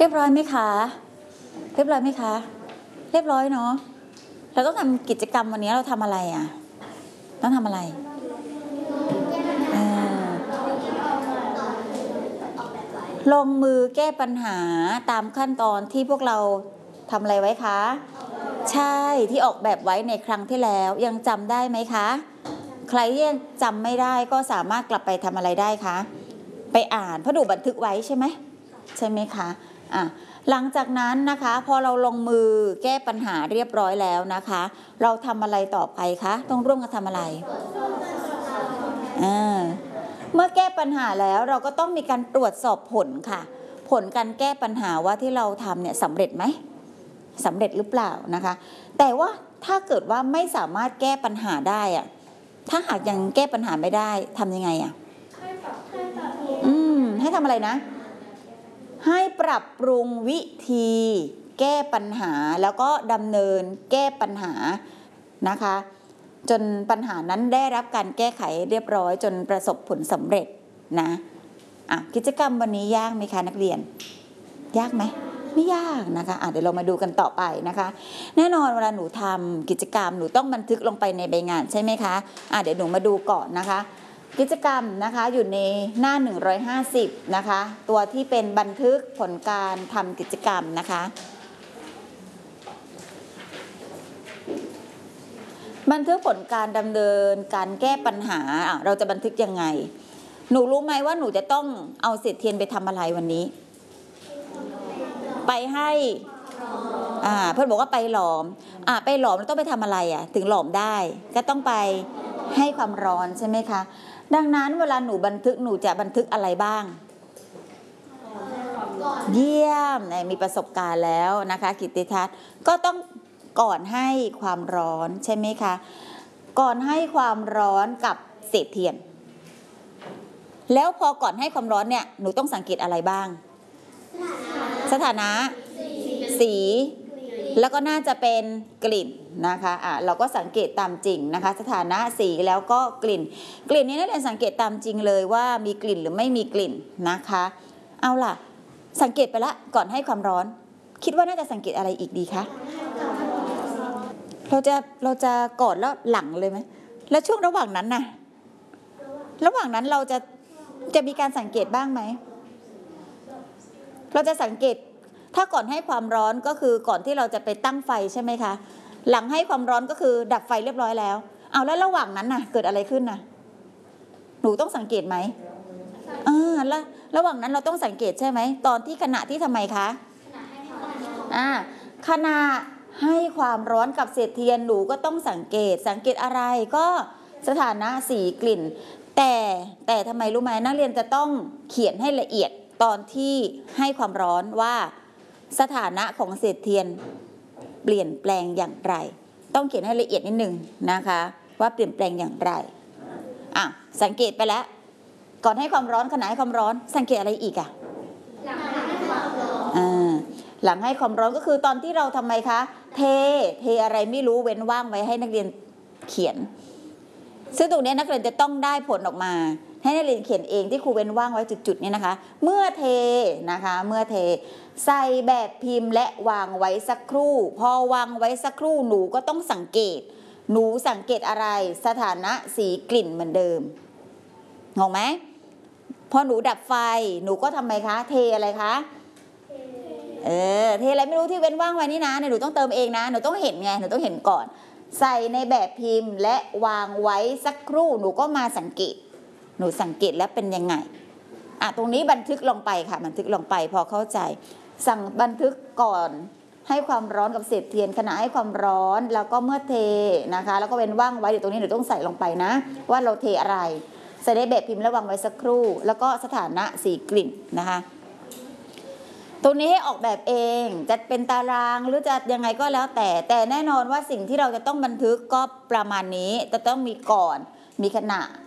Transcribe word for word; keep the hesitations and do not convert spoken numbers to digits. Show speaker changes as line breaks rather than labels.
รียบร้อยไหมคะเรียบร้อยไหมคะเรียบร้อยเนาะเราต้องทำกิจกรรมวันนี้เราทำอะไรอ่ะต้องทำอะไรลงมือแก้ปัญหาตามขั้นตอนที่พวกเราทำอะไรไว้คะใช่ที่ออกแบบไว้ในครั้งที่แล้วยังจำได้ไหมคะใครยังจำไม่ได้ก็สามารถกลับไปทำอะไรได้คะไปอ่านเพราะดูบันทึกไว้ใช่ไหมใช่ไหมคะอ่ะหลังจากนั้นนะคะพอเราลงมือแก้ปัญหาเรียบร้อยแล้วนะคะเราทำอะไรต่อไปคะต้องร่วมกันทำอะไรอ่าเมื่อแก้ปัญหาแล้วเราก็ต้องมีการตรวจสอบผลค่ะผลการแก้ปัญหาว่าที่เราทำเนี่ยสำเร็จไหมสำเร็จหรือเปล่านะคะแต่ว่าถ้าเกิดว่าไม่สามารถแก้ปัญหาได้อะถ้าหากยังแก้ปัญหาไม่ได้ทำยังไงอ่ะอืมให้ทำอะไรนะให้ปรับปรุงวิธีแก้ปัญหาแล้วก็ดำเนินแก้ปัญหานะคะจนปัญหานั้นได้รับการแก้ไขเรียบร้อยจนประสบผลสำเร็จนะอ่ะกิจกรรมวันนี้ยากไหมคะนักเรียนยากไหมไม่ยากนะคะอ่ะเดี๋ยวเรามาดูกันต่อไปนะคะแน่นอนเวลาหนูทำกิจกรรมหนูต้องบันทึกลงไปในใบงานใช่ไหมคะอ่ะเดี๋ยวหนูมาดูก่อนนะคะกิจกรรมนะคะอยู่ในหน้าหนึ่งร้อยห้าสิบนะคะตัวที่เป็นบันทึกผลการทำกิจกรรมนะคะบันทึกผลการดำเนินการแก้ปัญหาเราจะบันทึกยังไงหนูรู้ไหมว่าหนูจะต้องเอาเศษเทียนไปทำอะไรวันนี้ไปให้อ่าเพื่อนบอกว่าไปหลอมอ่าไปหลอมแล้วต้องไปทำอะไรอ่ะถึงหลอมได้ก็ต้องไปให้ความร้อนใช่ไหมคะดังนั้นเวลาหนูบันทึกหนูจะบันทึกอะไรบ้างเยี่ยมมีประสบการณ์แล้วนะคะกิตติทัศน์ก็ต้องก่อนให้ความร้อนใช่ไหมคะก่อนให้ความร้อนกับเศษเทียนแล้วพอก่อนให้ความร้อนเนี่ยหนูต้องสังเกตอะไรบ้างสถานะสีแล้วก็น่าจะเป็นกลิ่นนะคะอ่ะเราก็สังเกตตามจริงนะคะสถานะสีแล้วก็กลิ่นกลิ่นนี้นักเรียนสังเกตตามจริงเลยว่ามีกลิ่นหรือไม่มีกลิ่นนะคะเอาล่ะสังเกตไปละก่อนให้ความร้อนคิดว่าน่าจะสังเกตอะไรอีกดีคะเราจะเราจะก่อนแล้วหลังเลยไหมแล้วช่วงระหว่างนั้นน่ะระหว่างนั้นเราจะจะมีการสังเกตบ้างไหมเราจะสังเกตถ้าก่อนให้ความร้อนก็คือก่อนที่เราจะไปตั้งไฟใช่ไหมคะหลังให้ความร้อนก็คือดับไฟเรียบร้อยแล้วเอาแล้วระหว่างนั้นน่ะเกิดอะไรขึ้นน่ะหนูต้องสังเกตไหมอ่าแล้วระหว่างนั้นเราต้องสังเกตใช่ไหมตอนที่ขณะที่ทำไมคะอ่าขณะให้ความร้อนกับเศษเทียนหนูก็ต้องสังเกตสังเกตอะไรก็สถานะสีกลิ่นแต่แต่ทำไมรู้ไหมนักเรียนจะต้องเขียนให้ละเอียดตอนที่ให้ความร้อนว่าสถานะของเศษเทียนเปลี่ยนแปลงอย่างไรต้องเขียนให้ละเอียดนิดนึงนะคะว่าเปลี่ยนแปลงอย่างไรอ่ะสังเกตไปแล้วก่อนให้ความร้อนขณะให้ความร้อนสังเกตอะไรอีกอ่ะหลังให้ความร้อนอ่าหลังให้ความร้อนก็คือตอนที่เราทำไมคะเทเทอะไรไม่รู้เว้นว่างไว้ให้นักเรียนเขียนซึ่งตรงนี้นักเรียนจะต้องได้ผลออกมาให้นักเรียนเขียนเองที่ครูเว้นว่างไว้จุดๆนี้นะคะเมื่อเทนะคะเมื่อเทใส่แบบพิมพ์และวางไว้สักครู่พอวางไว้สักครู่หนูก็ต้องสังเกตหนูสังเกตอะไรสถานะสีกลิ่นเหมือนเดิมงงไหมพอหนูดับไฟหนูก็ทำไมคะเทอะไรคะเออเทอะไรไม่รู้ที่เว้นว่างไว้นี่นะหนูต้องเติมเองนะหนูต้องเห็นไงหนูต้องเห็นก่อนใส่ในแบบพิมพ์และวางไว้สักครู่หนูก็มาสังเกตหนูสังเกตแล้วเป็นยังไงอ่ะตรงนี้บันทึกลงไปค่ะบันทึกลงไปพอเข้าใจสั่งบันทึกก่อนให้ความร้อนกับเศษเทียนขณะให้ความร้อนแล้วก็เมื่อเทนะคะแล้วก็เว้นว่างไว้เดี๋ยวตรงนี้หนูต้องใส่ลงไปนะว่าเราเทอะไรใส่ในแบบพิมพ์แล้ววางไว้สักครู่แล้วก็สถานะสีกลิ่นนะคะตรงนี้ให้ออกแบบเองจะเป็นตารางหรือจะยังไงก็แล้วแต่แต่แน่นอนว่าสิ่งที่เราจะต้องบันทึกก็ประมาณนี้จะต้องมีก่อนมีขณะ